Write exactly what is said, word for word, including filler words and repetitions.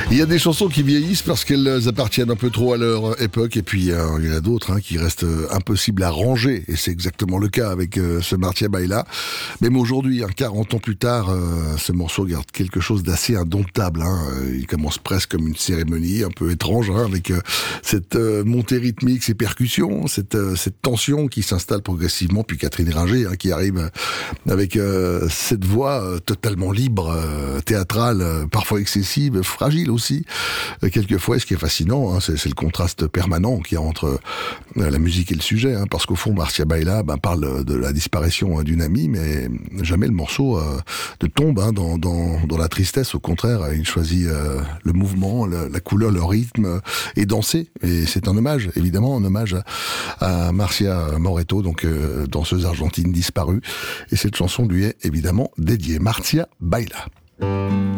Il y a des chansons qui vieillissent parce qu'elles appartiennent un peu trop à leur époque, et puis euh, il y en a d'autres hein, qui restent euh, impossibles à ranger, et c'est exactement le cas avec euh, ce Marcia Baila. Même aujourd'hui, hein, quarante ans plus tard, euh, ce morceau garde quelque chose d'assez indomptable. Hein. Il commence presque comme une cérémonie un peu étrange, hein, avec euh, cette euh, montée rythmique, ces percussions, cette, euh, cette tension qui s'installe progressivement, puis Catherine Ringer hein, qui arrive avec euh, cette voix euh, totalement libre, euh, théâtrale, euh, parfois excessive, fragile aussi, euh, quelquefois. Et ce qui est fascinant, hein, c'est, c'est le contraste permanent qu'il y a entre euh, la musique et le sujet, hein, parce qu'au fond, Marcia Baila ben, parle de la disparition hein, d'une amie, mais jamais le morceau euh, ne tombe hein, dans, dans, dans la tristesse. Au contraire, il choisit euh, le mouvement, le, la couleur, le rythme, euh, et danser. Et c'est un hommage, évidemment, un hommage à, à Marcia Moretto, donc euh, danseuse argentine disparue. Et cette chanson lui est évidemment dédiée. Marcia Baila.